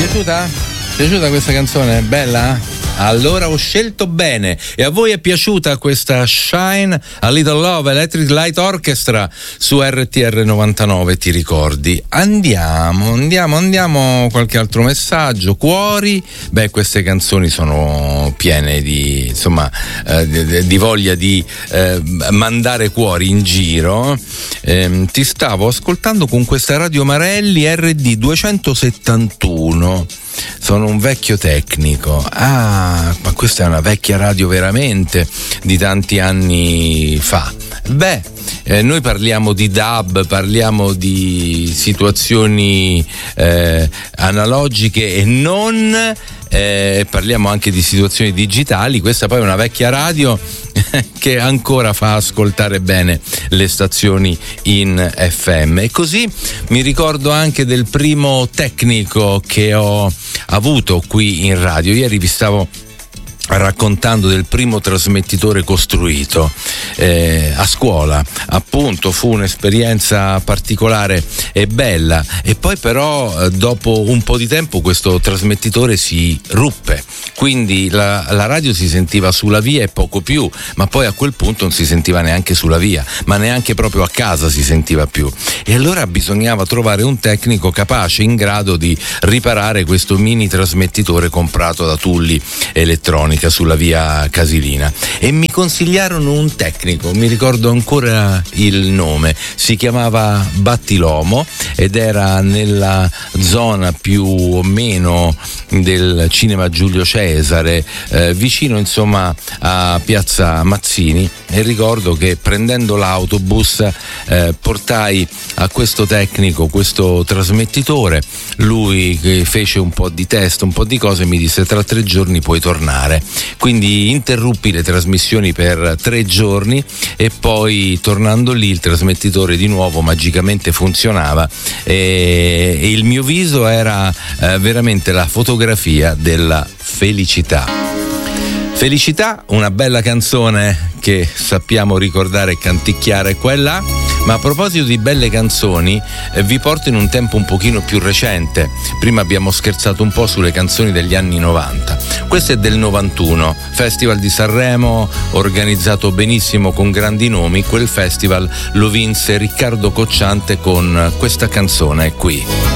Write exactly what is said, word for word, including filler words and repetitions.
Piaciuta? Piaciuta questa canzone? Bella? Allora ho scelto bene. E a voi è piaciuta questa Shine a Little Love Electric Light Orchestra su R T R novantanove, ti ricordi? Andiamo, andiamo, andiamo. Qualche altro messaggio? Cuori? Beh, queste canzoni sono piene di, insomma, eh, di, di voglia di eh, mandare cuori in giro. Eh, ti stavo ascoltando con questa Radio Marelli R D duecentosettantuno. Sono un vecchio tecnico. Ah, ma questa è una vecchia radio veramente di tanti anni fa. Beh, eh, noi parliamo di dub, parliamo di situazioni eh, analogiche e non, eh, parliamo anche di situazioni digitali. Questa poi è una vecchia radio che ancora fa ascoltare bene le stazioni in F M. E così mi ricordo anche del primo tecnico che ho avuto qui in radio. Ieri vi stavo raccontando del primo trasmettitore costruito eh, a scuola. Appunto, fu un'esperienza particolare e bella, e poi però dopo un po' di tempo questo trasmettitore si ruppe, quindi la, la radio si sentiva sulla via e poco più, ma poi a quel punto non si sentiva neanche sulla via, ma neanche proprio a casa si sentiva più, e allora bisognava trovare un tecnico capace, in grado di riparare questo mini trasmettitore comprato da Tulli Elettronica sulla via Casilina, e mi consigliarono un tecnico, mi ricordo ancora il nome, si chiamava Battilomo ed era nella zona più o meno del cinema Giulio Cesare, eh, vicino insomma a Piazza Mazzini, e ricordo che prendendo l'autobus eh, portai a questo tecnico questo trasmettitore. Lui fece un po' di test, un po' di cose, e mi disse: tra tre giorni puoi tornare. Quindi interruppi le trasmissioni per tre giorni e poi, tornando lì, il trasmettitore di nuovo magicamente funzionava, e, e il mio viso era eh, veramente la fotografia della felicità. Felicità, una bella canzone che sappiamo ricordare e canticchiare qua e là. Ma a proposito di belle canzoni, eh, vi porto in un tempo un pochino più recente. Prima abbiamo scherzato un po' sulle canzoni degli anni novanta. Questo è del novantuno, Festival di Sanremo, organizzato benissimo con grandi nomi. Quel festival lo vinse Riccardo Cocciante con questa canzone qui.